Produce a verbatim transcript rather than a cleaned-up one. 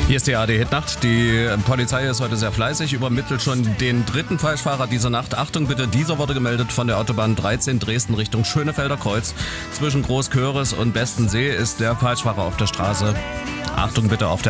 Hier ist die A D Hit-Nacht. Die Polizei ist heute sehr fleißig, übermittelt schon den dritten Falschfahrer dieser Nacht. Achtung bitte, dieser wurde gemeldet von der Autobahn dreizehn Dresden Richtung Schönefelder Kreuz. Zwischen Großköris und Bestensee ist der Falschfahrer auf der Straße. Achtung bitte auf der